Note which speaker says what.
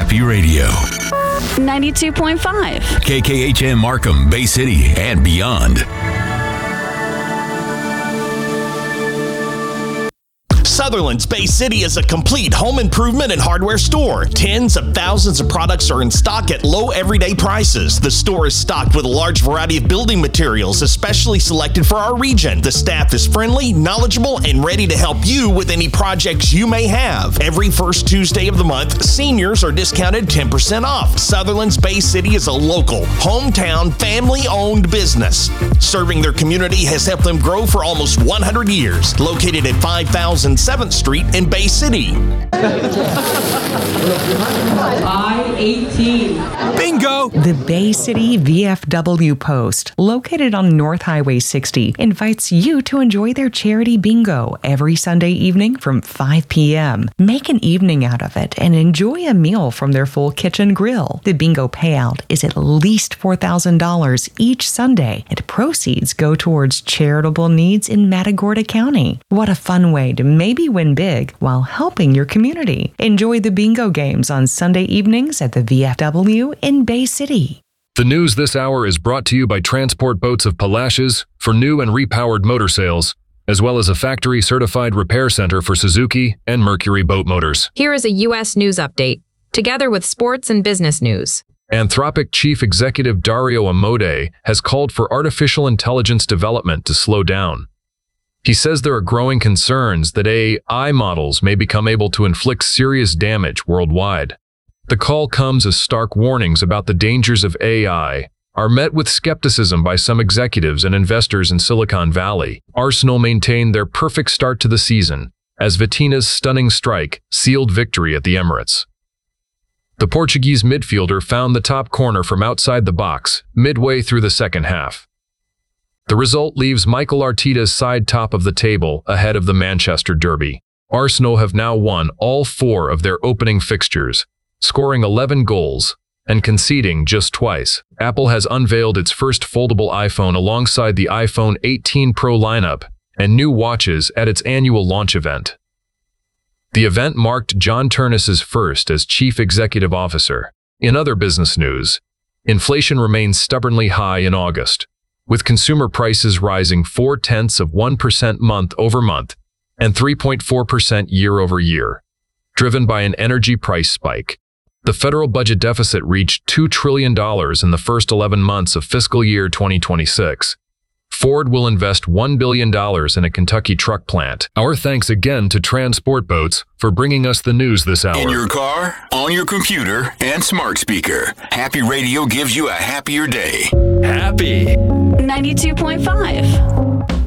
Speaker 1: Happy Radio.
Speaker 2: 92.5.
Speaker 1: KKHM Markham, Bay City, and beyond.
Speaker 3: Sutherland's Bay City is a complete home improvement and hardware store. Tens of thousands of products are in stock at low everyday prices. The store is stocked with a large variety of building materials, especially selected for our region. The staff is friendly, knowledgeable, and ready to help you with any projects you may have. Every first Tuesday of the month, seniors are discounted 10% off. Sutherland's Bay City is a local, hometown, family-owned business. Serving their community has helped them grow for almost 100 years. Located at 5007th Street in Bay City.
Speaker 4: I-18.
Speaker 1: Bingo!
Speaker 5: The Bay City VFW Post, located on North Highway 60, invites you to enjoy their charity bingo every Sunday evening from 5 p.m. Make an evening out of it and enjoy a meal from their full kitchen grill. The bingo payout is at least $4,000 each Sunday, and proceeds go towards charitable needs in Matagorda County. What a fun way to maybe win big while helping your community. Enjoy the bingo games on Sunday evenings at the VFW in Bay City.
Speaker 6: The news this hour is brought to you by Transport Boats of Palacios for new and repowered motor sales, as well as a factory-certified repair center for Suzuki and Mercury boat motors.
Speaker 7: Here is a U.S. news update, together with sports and business news.
Speaker 6: Anthropic Chief Executive Dario Amodei has called for artificial intelligence development to slow down. He says there are growing concerns that AI models may become able to inflict serious damage worldwide. The call comes as stark warnings about the dangers of AI are met with skepticism by some executives and investors in Silicon Valley. Arsenal maintained their perfect start to the season as Vitinha's stunning strike sealed victory at the Emirates. The Portuguese midfielder found the top corner from outside the box midway through the second half. The result leaves Mikel Arteta's side top of the table ahead of the Manchester Derby. Arsenal have now won all 4 of their opening fixtures, scoring 11 goals and conceding just twice. Apple has unveiled its first foldable iPhone alongside the iPhone 18 Pro lineup and new watches at its annual launch event. The event marked John Turnus's first as Chief Executive Officer. In other business news, inflation remains stubbornly high in August, with consumer prices rising 0.4% month over month and 3.4% year over year, driven by an energy price spike. The federal budget deficit reached $2 trillion in the first 11 months of fiscal year 2026. Ford will invest $1 billion in a Kentucky truck plant. Our thanks again to Transport Boats for bringing us the news this hour.
Speaker 1: In your car, on your computer, and smart speaker, Happy Radio gives you a happier day. Happy.
Speaker 2: 92.5.